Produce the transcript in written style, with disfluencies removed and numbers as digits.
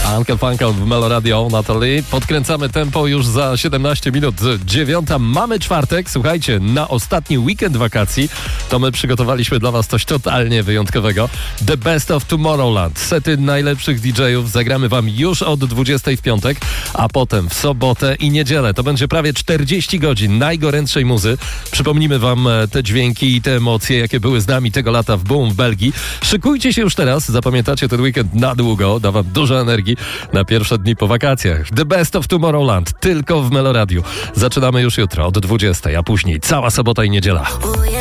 Uncle Funkel w Melo Radio, Natalie. Podkręcamy tempo już za 17 minut 9. Mamy czwartek, słuchajcie, na ostatni weekend wakacji to my przygotowaliśmy dla was coś totalnie wyjątkowego. The Best of Tomorrowland. Sety najlepszych DJ-ów zagramy wam już od 20 w piątek, a potem w sobotę i niedzielę. To będzie prawie 40 godzin najgorętszej muzy. Przypomnimy wam te dźwięki i te emocje, jakie były z nami tego lata w Boom w Belgii. Szykujcie się już teraz, zapamiętacie ten weekend na długo, da wam dużo energii na pierwsze dni po wakacjach. The Best of Tomorrowland, tylko w Melo Radio. Zaczynamy już jutro od 20, a później cała sobota i niedziela.